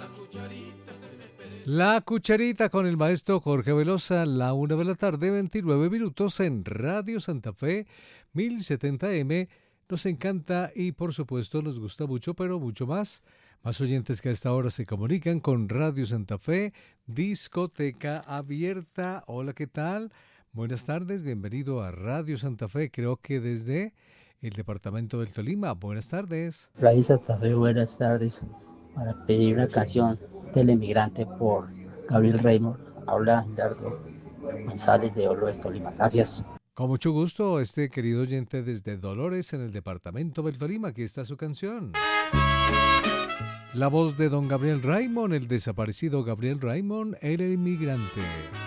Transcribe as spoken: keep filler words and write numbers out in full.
La Cucharita con el maestro Jorge Velosa, la una de la tarde, veintinueve minutos en Radio Santa Fe, mil setenta eme. Nos encanta y por supuesto nos gusta mucho, pero mucho más. Más oyentes que a esta hora se comunican con Radio Santa Fe, discoteca abierta. Hola, ¿qué tal? Buenas tardes, bienvenido a Radio Santa Fe, creo que desde el departamento del Tolima. Buenas tardes. Radio Santa Fe, buenas tardes. Para pedir una canción del emigrante por Gabriel Raymond. Habla Gerardo González de Dolores, Tolima. Gracias. Con mucho gusto, este querido oyente desde Dolores, en el departamento del Tolima. Aquí está su canción. La voz de don Gabriel Raymond, el desaparecido Gabriel Raymond, el emigrante.